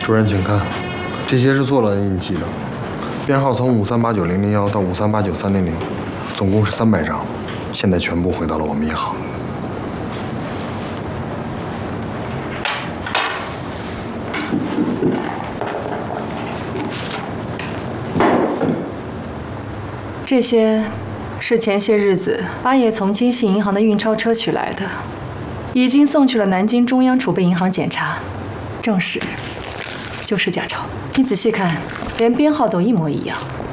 主任，请看，这些是做了 N 印记的，编号从5389001到5389300，总共是300张，现在全部回到了我们银行。 这些是前些日子八爷从金信银行的运钞车取来的，已经送去了南京中央储备银行检查，证实就是假钞。你仔细看，连编号都一模一样。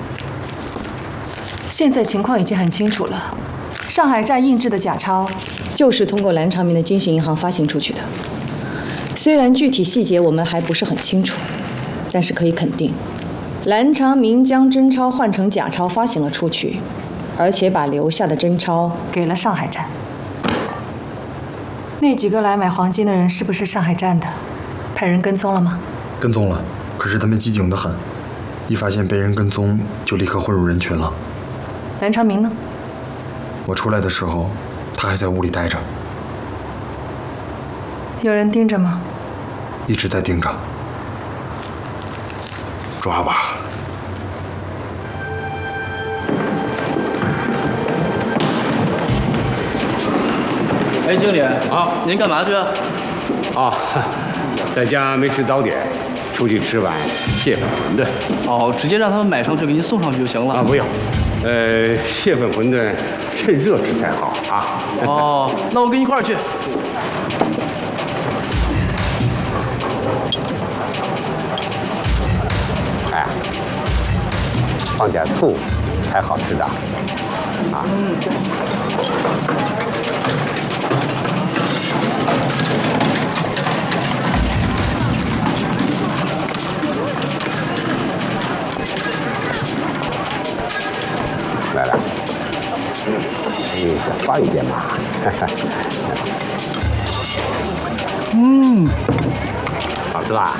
现在情况已经很清楚了，上海站印制的假钞就是通过蓝长明的金信银行发行出去的。虽然具体细节我们还不是很清楚，但是可以肯定。 蓝长明将真钞换成假钞发行了出去，而且把留下的真钞给了上海站。那几个来买黄金的人是不是上海站的？派人跟踪了吗？ 跟踪了，可是他们机警得很，一发现被人跟踪就立刻混入人群了。 蓝长明呢？ 我出来的时候，他还在屋里待着。 有人盯着吗？ 一直在盯着。抓吧。 哎，经理啊，您干嘛去啊？ 啊，在家没吃早点，出去吃碗蟹粉馄饨。 哦，直接让他们买上去，给您送上去就行了。 啊，不用，蟹粉馄饨趁热吃才好啊。 哦，那我跟你一块儿去。 哎，放点醋才好吃的啊。来了，想放一点嘛。好吃吧？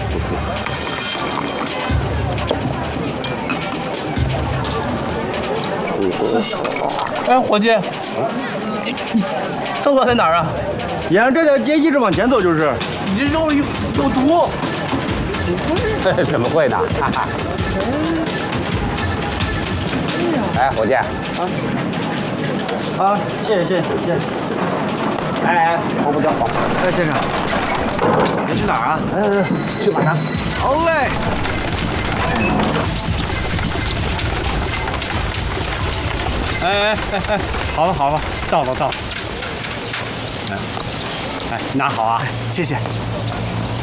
哎，伙计，你厕所在哪儿啊？沿着这条街一直往前走就是。你这肉有毒。 怎么会呢？哎，伙计。 啊，谢谢。 哎，跑不掉跑。 哎，先生，您去哪儿啊？ 去马上。 好嘞。 哎，好了，到了。哎，拿好啊， 谢谢。